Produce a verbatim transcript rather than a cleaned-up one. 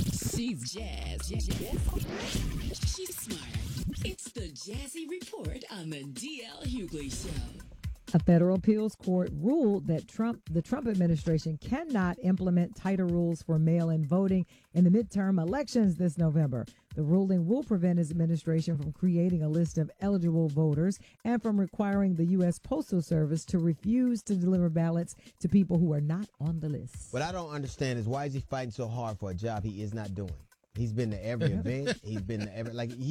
She's Jazz. Jazz. She's smart. It's the Jazzy Report on the D L Hughley Show. A federal appeals court ruled that Trump, the Trump administration cannot implement tighter rules for mail-in voting in the midterm elections this November. The ruling will prevent his administration from creating a list of eligible voters and from requiring the U S. Postal Service to refuse to deliver ballots to people who are not on the list. What I don't understand is why is he fighting so hard for a job he is not doing? He's been to every event. He's been to every, like, he